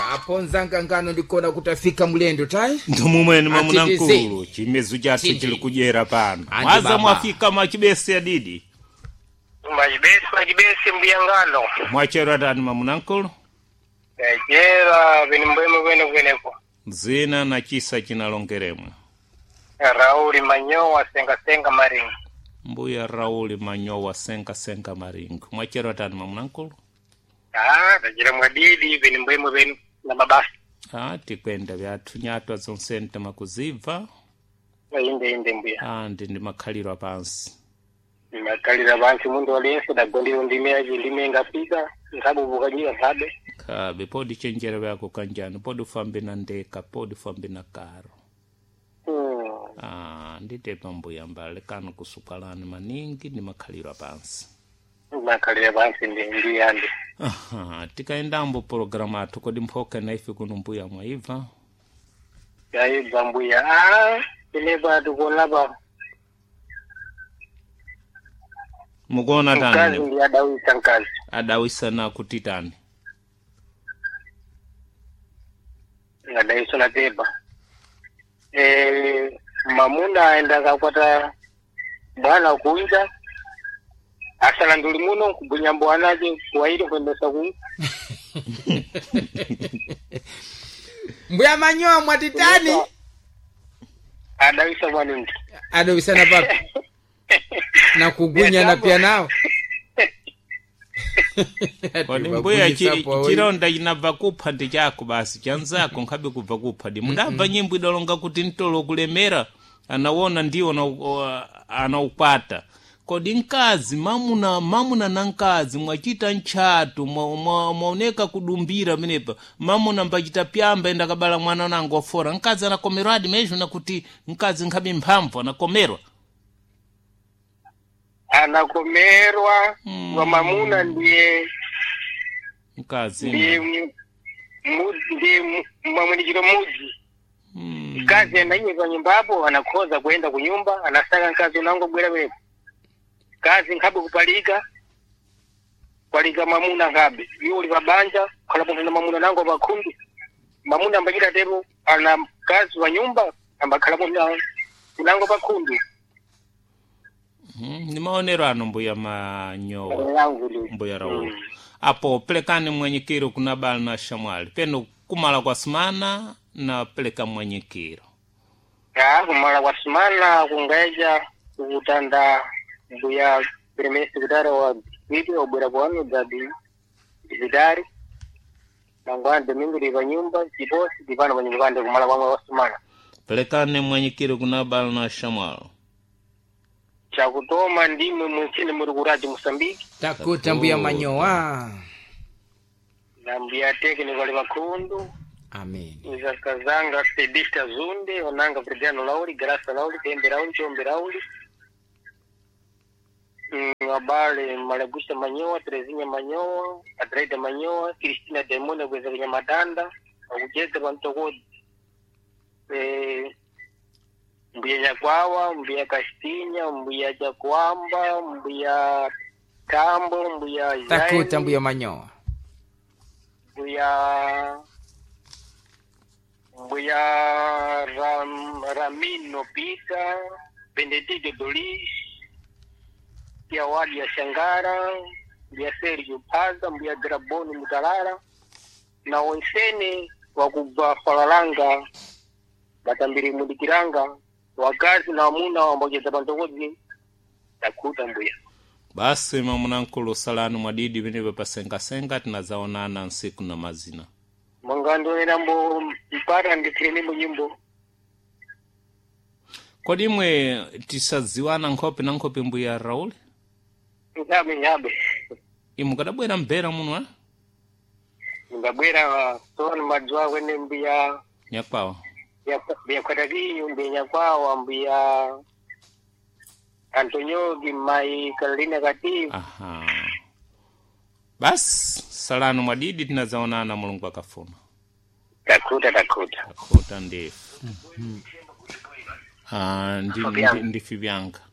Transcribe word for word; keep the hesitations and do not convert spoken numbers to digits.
aponza nkangano ndikona kutafika mulendo tai ndumumweni mamuna nkulu chimezu chathu chili kujera pano mwaza mwafika machibesi ya didi machibesi machibesi mbuyangano mwachera tani mamuna nkulu ejera binimbwemo kwene kweneko zina na chisa chinalongeremwe Rauli Manyowa senga senga maringi mbuya Rauli Manyowa senga senga maringi mwachera tani mamuna nkulu ah tajira mwadidi binimbwemo benu na babasi ah tikwenda byathu nyatwa zonsente makuziva inde inde mbuya ah ndi makhaliro pansi makhalira pansi mundu aliyense dagondiro ndime ndime ngapika ngabu bukanyira kabe kabe podi chenjera byako kanjani podi ufambe na ndeka podi ufambe na karo hmm. ah ndite pambuya mbale kanu kusukalani maningi ni makhaliro pansi makhalira pansi ndi ndi yandi aha tikaendambo programa tukodi mphoka na ife kuno mbuya mwaiva yaiva mbuya ah ineba tukolaba mugona tani kazi ndi adawisa kazi adawisa na kutitani adawisa na teba eh mamuna aenda kakwata bwana kuinja asala nduli muno kubunyambo anaje kuwaire kwendesa ku mbuya Manyowa mwatitani adawisa mwaningi adawisa na papa na kugunya na pia nao kwani mbuya chironda inava kupha ndi chako basi chanzako nkhabe kubva kupha ndi mudabva nyimbo idalonga kuti ntolo kulemera anawona ndiwo na anaupata kodi nkazi mamuna mamuna na nkazi mwachita nchatu mwaoneka kudumbira menepa mamuna mbachita pyamba enda kabala mwana nangu ofora nkazi anakomeradi mejo na kuti nkazi nkhabe mphamvu anakomerwa anakomerwa hmm. Wa mamuna ndiye nkazi ndiye mudi ndiye mwamunikiro mudi hmm. Nkazi anainye kwa nyumbapo anakoza kuenda kunyumba anasaka nkazi unango bwera wepo kazi nkabe kupalika kwalika mamuna ngabe yuli babanja kalapo na mamuna nango bakundi mamuna ambakira tebo ana kazi wa nyumba ambakalapo na nango bakundi mm ni maonero ano mbuya Manyowa mbuya Rauli mm. Apo pelekani mwenyekiro kuna bala na shamwali peno kumala kwa simana na peleka mwenyekiro ya kumala kwa simana kungaja kutanda mbuya premesi kudara wa video obera kwanu dadi vidari nangwande mingi liva nyumba kibosi divana kwenye ngwande kumala kwa wasimana pelekani mwenyekiro kuna bala na shamwali chakutoma ndime mwechene murukuraji Mosambiki takuta mbuya Manyowa na mbuya teke ni wale makundu amen iza kazanga pedista zunde onanga Brigiano Lauri Grasa Lauri Tembe Lauri Chombe Lauri Ngabale Malagusha Manyowa Terezinya Manyowa Adreda Manyowa Kristina Demone kweza kwenye madanda ujeze bantokodi eh mbuya Nyakwawa, mbuya Kastinya, mbuya Jakwamba, mbuya Tambo, mbuya Zaini. Takuta mbuya Manyowa. Mbuya mbuya Ram, Ramino Pita, Benedito Dolis, mbuya Wadi ya Shangara, mbuya Sergio Paza, mbuya Draboni Mutalala, na wensene wakuba Falalanga, batambiri Mudikiranga, wakazi na wamuna wambogeza bantokozi takuta mbuya basi mamuna nkulu salani mwadidi bine pasenga senga tunazaonana nsiku na mazina mangando enambo mpara ndikireni nyimbo kodi mwe tisaziwana nkhope na nkhope mbuya Rauli ngabe ngabe imukadabwera mbera muno eh ngabwera ton majwa wene mbuya Nyakwawa ya ya kwatagi mbuya Nyakwawa mbuya Antonio Gimai Carolina Kati aha bas salano mwadidi tunazaonana mulungu akafuna takuta takuta takuta ndefu ah ndi ndi Fibyanga